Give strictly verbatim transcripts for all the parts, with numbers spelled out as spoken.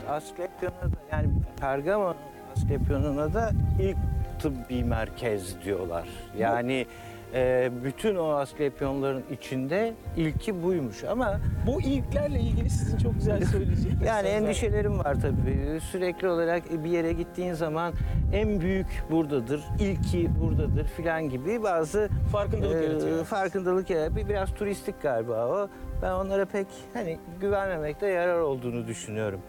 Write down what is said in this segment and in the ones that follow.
Asklepion'a da, yani Pergamon Asklepion'a da ilk tıbbi merkez diyorlar. Yani e, bütün o Asklepionların içinde ilki buymuş ama Bu ilklerle ilgili sizin çok güzel söyleyeceğiniz yani sözler var. endişelerim var tabii. Sürekli olarak bir yere gittiğin zaman en büyük buradadır, ilki buradadır filan gibi bazı Farkındalık yaratıyor. farkındalık yaratıyor. Biraz turistik galiba o. Ben onlara pek hani güvenmemekte yarar olduğunu düşünüyorum.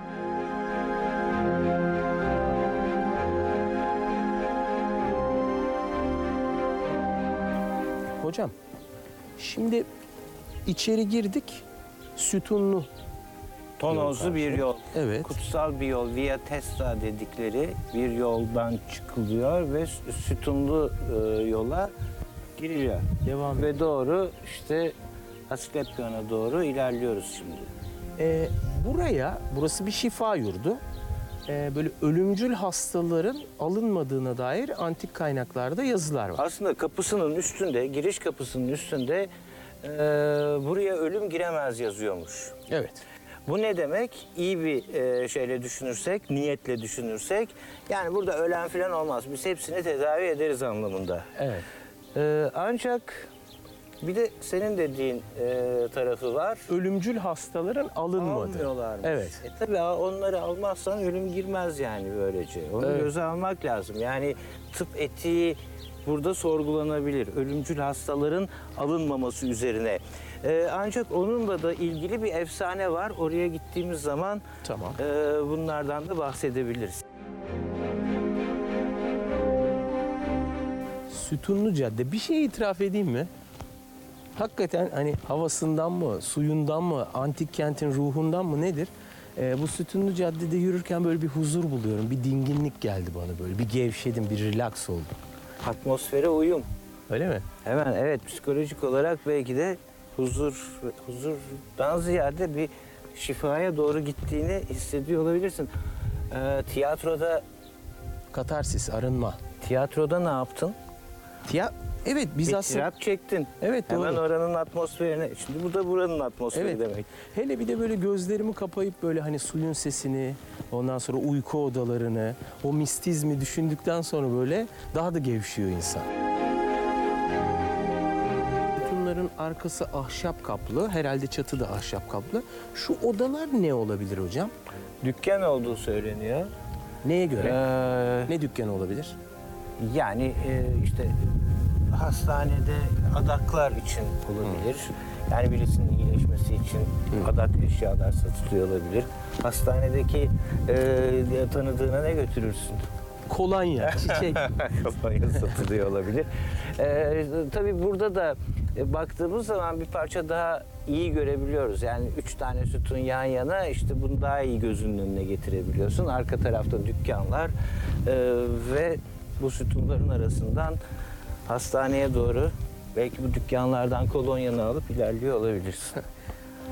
Hocam, şimdi içeri girdik, sütunlu. Tonozlu bir yol. Evet. Kutsal bir yol, Via Testa dedikleri bir yoldan çıkılıyor ve sü- sütunlu e, yola giriliyor. Devam Ve doğru işte Asklepion'a doğru ilerliyoruz şimdi. Ee, buraya, burası bir şifa yurdu. Ee, böyle ölümcül hastaların alınmadığına dair antik kaynaklarda yazılar var. Aslında kapısının üstünde, giriş kapısının üstünde e, buraya ölüm giremez yazıyormuş. Evet. Bu ne demek? İyi bir e, şeyle düşünürsek, niyetle düşünürsek, yani burada ölen falan olmaz. Biz hepsini tedavi ederiz anlamında. Evet. E, ancak bir de senin dediğin e, tarafı var. Ölümcül hastaların alınmadığı. Almıyorlarmış. Evet. E tabii onları almazsan ölüm girmez yani böylece. Onu Evet. göze almak lazım. Yani tıp etiği burada sorgulanabilir. Ölümcül hastaların alınmaması üzerine. Ee, ancak onunla da ilgili bir efsane var. Oraya gittiğimiz zaman Tamam. e, bunlardan da bahsedebiliriz. Sütunlu Cadde. Bir şey itiraf edeyim mi? Hakikaten hani havasından mı, suyundan mı, antik kentin ruhundan mı nedir? Ee, bu Sütunlu Cadde'de yürürken böyle bir huzur buluyorum. Bir dinginlik geldi bana böyle. Bir gevşedim, bir relax oldum. Atmosfere uyum. Öyle mi? Hemen evet, psikolojik olarak belki de huzur, huzurdan ziyade bir şifaya doğru gittiğini hissediyor olabilirsin. Ee, tiyatroda Katarsis, arınma. tiyatroda ne yaptın? Tiya evet biz Bir aslında tirat çektin. Evet, Hemen doğru. oranın atmosferine. Şimdi bu da buranın atmosferi Evet. demek. Hele bir de böyle gözlerimi kapayıp böyle hani suyun sesini, ondan sonra uyku odalarını, o mistizmi düşündükten sonra böyle daha da gevşiyor insan. Sütunların arkası ahşap kaplı, herhalde çatı da ahşap kaplı. Şu odalar ne olabilir hocam? Dükkan olduğu söyleniyor. Neye göre? Ee, Ne dükkanı olabilir? yani e, işte hastanede adaklar için olabilir. Yani birisinin iyileşmesi için adak eşyalar satılıyor olabilir. Hastanedeki e, tanıdığına ne götürürsün? Kolonya, çiçek. Kafaya satılıyor olabilir. Ee, tabii burada da e, baktığımız zaman bir parça daha iyi görebiliyoruz. Yani üç tane sütun yan yana, işte bunu daha iyi gözünün önüne getirebiliyorsun. Arka tarafta dükkanlar e, ve bu sütunların arasından hastaneye doğru belki bu dükkanlardan kolonyanı alıp ilerliyor olabilirsin.